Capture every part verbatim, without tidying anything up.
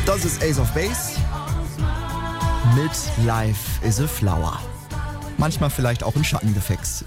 Das ist Ace of Base mit Life is a Flower. Manchmal vielleicht auch ein Schattengefäß.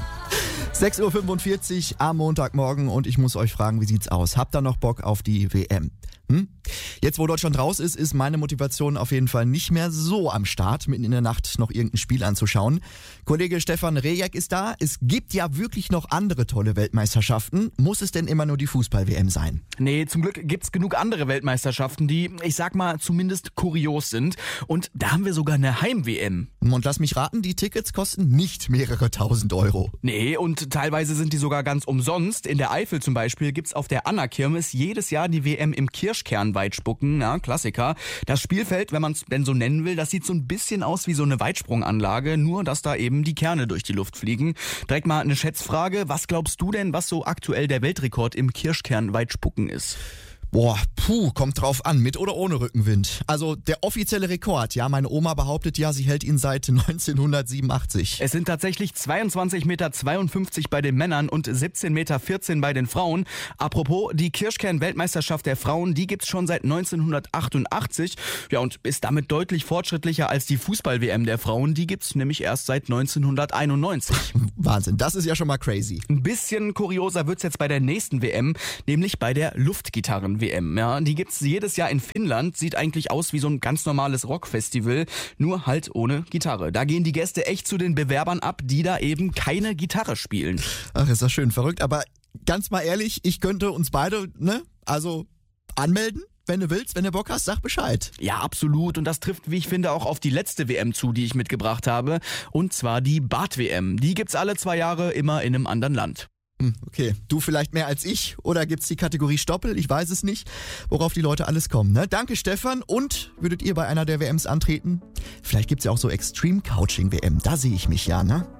sechs Uhr fünfundvierzig am Montagmorgen und ich muss euch fragen, wie sieht's aus? Habt ihr noch Bock auf die W M? Hm? Jetzt, wo Deutschland raus ist, ist meine Motivation auf jeden Fall nicht mehr so am Start, mitten in der Nacht noch irgendein Spiel anzuschauen. Kollege Stefan Rejek ist da. Es gibt ja wirklich noch andere tolle Weltmeisterschaften. Muss es denn immer nur die Fußball-W M sein? Nee, zum Glück gibt's genug andere Weltmeisterschaften, die, ich sag mal, zumindest kurios sind. Und da haben wir sogar eine Heim-W M. Und lass mich raten, die Tickets kosten nicht mehrere tausend Euro. Nee, und teilweise sind die sogar ganz umsonst. In der Eifel zum Beispiel gibt's auf der Anna-Kirmes jedes Jahr die W M im Kirschkernweitspucken, ja, Klassiker. Das Spielfeld, wenn man es denn so nennen will, das sieht so ein bisschen aus wie so eine Weitsprunganlage, nur dass da eben die Kerne durch die Luft fliegen. Direkt mal eine Schätzfrage, was glaubst du denn, was so aktuell der Weltrekord im Kirschkernweitspucken ist? Boah, puh, kommt drauf an, mit oder ohne Rückenwind. Also der offizielle Rekord, ja, meine Oma behauptet ja, sie hält ihn seit neunzehnhundertsiebenundachtzig. Es sind tatsächlich zweiundzwanzig Komma zweiundfünfzig Meter bei den Männern und siebzehn Komma vierzehn Meter bei den Frauen. Apropos, die Kirschkern-Weltmeisterschaft der Frauen, die gibt's schon seit neunzehnhundertachtundachtzig. Ja, und ist damit deutlich fortschrittlicher als die Fußball-W M der Frauen. Die gibt's nämlich erst seit neunzehnhunderteinundneunzig. Wahnsinn, das ist ja schon mal crazy. Ein bisschen kurioser wird's jetzt bei der nächsten W M, nämlich bei der Luftgitarren-W M. Ja, die gibt's jedes Jahr in Finnland, sieht eigentlich aus wie so ein ganz normales Rockfestival, nur halt ohne Gitarre. Da gehen die Gäste echt zu den Bewerbern ab, die da eben keine Gitarre spielen. Ach, ist das schön verrückt, aber ganz mal ehrlich, ich könnte uns beide, ne, also anmelden. Wenn du willst, wenn du Bock hast, sag Bescheid. Ja, absolut. Und das trifft, wie ich finde, auch auf die letzte W M zu, die ich mitgebracht habe. Und zwar die Bad-W M. Die gibt's alle zwei Jahre immer in einem anderen Land. Okay, du vielleicht mehr als ich oder gibt's die Kategorie Stoppel? Ich weiß es nicht, worauf die Leute alles kommen. Ne? Danke Stefan und würdet ihr bei einer der W Ms antreten? Vielleicht gibt's ja auch so Extreme Couching W M, da sehe ich mich ja, ne?